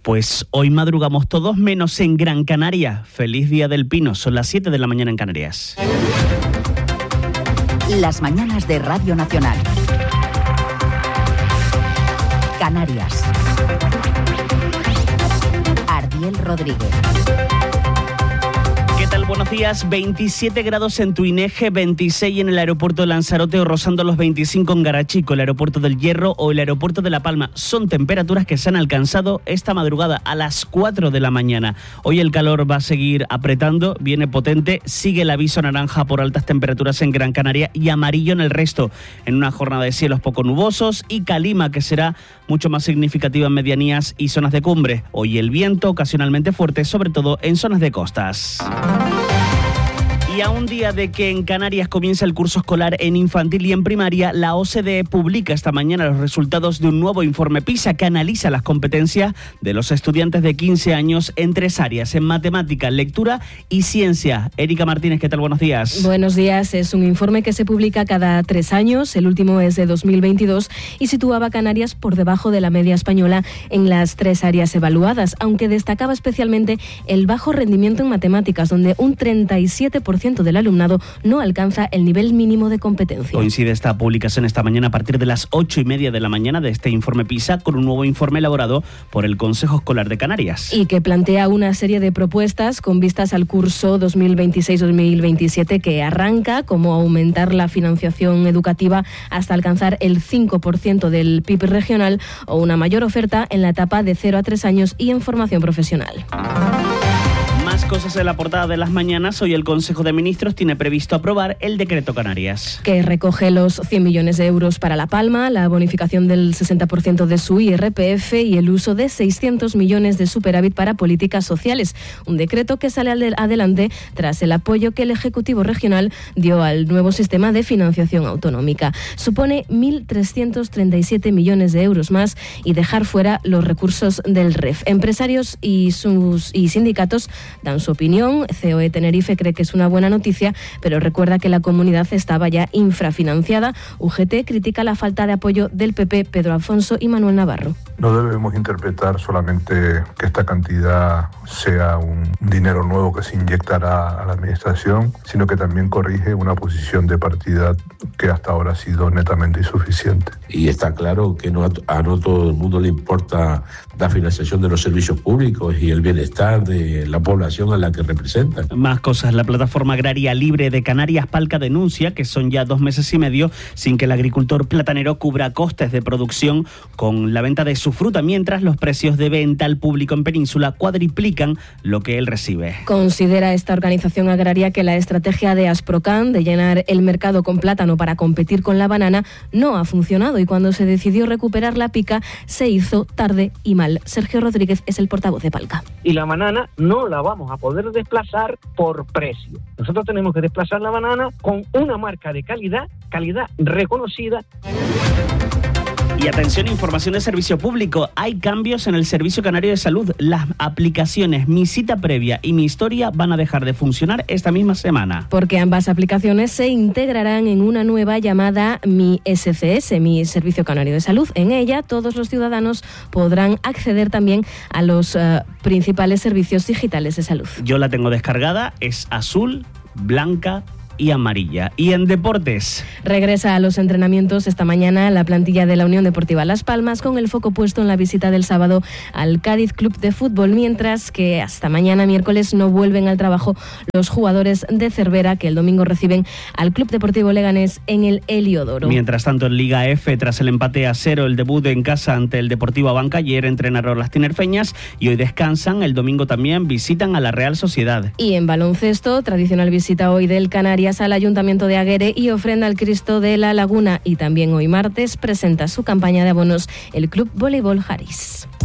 Pues hoy madrugamos todos menos en Gran Canaria. Feliz Día del Pino, son las 7 de la mañana en Canarias. Las mañanas de Radio Nacional. Canarias. Ardiel Rodríguez. ¿Qué tal? Buenos días. 27 grados en Tuineje, 26 en el aeropuerto de Lanzarote o rozando los 25 en Garachico, el aeropuerto del Hierro o el aeropuerto de La Palma. Son temperaturas que se han alcanzado esta madrugada a las 4 de la mañana. Hoy el calor va a seguir apretando, viene potente, sigue el aviso naranja por altas temperaturas en Gran Canaria y amarillo en el resto, en una jornada de cielos poco nubosos y calima que será mucho más significativa en medianías y zonas de cumbre. Hoy el viento ocasionalmente fuerte, sobre todo en zonas de costas. Y a un día de que en Canarias comienza el curso escolar en infantil y en primaria, la OCDE publica esta mañana los resultados de un nuevo informe PISA que analiza las competencias de los estudiantes de 15 años en 3 áreas, en matemática, lectura y ciencia. Erika Martínez, ¿qué tal? Buenos días. Buenos días. Es un informe que se publica cada 3 años, el último es de 2022 y situaba a Canarias por debajo de la media española en las 3 áreas evaluadas, aunque destacaba especialmente el bajo rendimiento en matemáticas, donde un 37% del alumnado no alcanza el nivel mínimo de competencia. Coincide esta publicación esta mañana a partir de las 8:30 de la mañana de este informe PISA con un nuevo informe elaborado por el Consejo Escolar de Canarias. Y que plantea una serie de propuestas con vistas al curso 2026-2027 que arranca, como aumentar la financiación educativa hasta alcanzar el 5% del PIB regional o una mayor oferta en la etapa de 0 a 3 años y en formación profesional. Más cosas en la portada de las mañanas. Hoy el Consejo de Ministros tiene previsto aprobar el Decreto Canarias, que recoge los 100 millones de euros para La Palma, la bonificación del 60% de su IRPF y el uso de 600 millones de superávit para políticas sociales. Un decreto que sale adelante tras el apoyo que el Ejecutivo Regional dio al nuevo sistema de financiación autonómica. Supone 1.337 millones de euros más y dejar fuera los recursos del REF. Empresarios y sindicatos dan su opinión. COE Tenerife cree que es una buena noticia, pero recuerda que la comunidad estaba ya infrafinanciada. UGT critica la falta de apoyo del PP, Pedro Alfonso y Manuel Navarro. No debemos interpretar solamente que esta cantidad sea un dinero nuevo que se inyectará a la administración, sino que también corrige una posición de partida que hasta ahora ha sido netamente insuficiente. Y está claro que no todo el mundo le importa la financiación de los servicios públicos y el bienestar de la población a la que representan. Más cosas. La Plataforma Agraria Libre de Canarias, Palca, denuncia que son ya 2 meses y medio sin que el agricultor platanero cubra costes de producción con la venta de su fruta, mientras los precios de venta al público en Península cuadriplican lo que él recibe. Considera esta organización agraria que la estrategia de Asprocan de llenar el mercado con plátano para competir con la banana no ha funcionado y cuando se decidió recuperar la pica se hizo tarde y mal. Sergio Rodríguez es el portavoz de Palca. Y la banana no la vamos a poder desplazar por precio. Nosotros tenemos que desplazar la banana con una marca de calidad reconocida. Y atención, información de servicio público. Hay cambios en el Servicio Canario de Salud. Las aplicaciones Mi Cita Previa y Mi Historia van a dejar de funcionar esta misma semana. Porque ambas aplicaciones se integrarán en una nueva llamada Mi SCS, Mi Servicio Canario de Salud. En ella, todos los ciudadanos podrán acceder también a los principales servicios digitales de salud. Yo la tengo descargada, es azul, blanca y amarilla. Y en deportes, regresa a los entrenamientos esta mañana la plantilla de la Unión Deportiva Las Palmas con el foco puesto en la visita del sábado al Cádiz Club de Fútbol, mientras que hasta mañana miércoles no vuelven al trabajo los jugadores de Cervera, que el domingo reciben al Club Deportivo Leganés en el Heliodoro. Mientras tanto, en Liga F, tras el empate a 0, el debut en casa ante el Deportivo Abanca, ayer entrenaron las tinerfeñas y hoy descansan. El domingo también visitan a la Real Sociedad. Y en baloncesto, tradicional visita hoy del Canarias al Ayuntamiento de Aguere y ofrenda al Cristo de la Laguna. Y también hoy martes presenta su campaña de abonos el Club Voleibol Jaris.